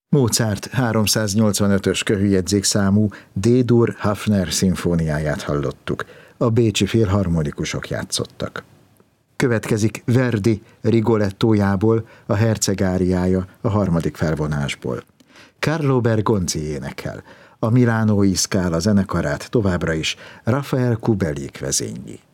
Mozart 385-ös köhőjegyzékszámú D-dur Hafner szimfóniáját hallottuk. A bécsi filharmonikusok játszottak. Következik Verdi Rigolettójából a Herceg áriája a harmadik felvonásból. Carlo Bergonzi énekel, a Milánói Scala zenekarát továbbra is Rafael Kubelik vezényli.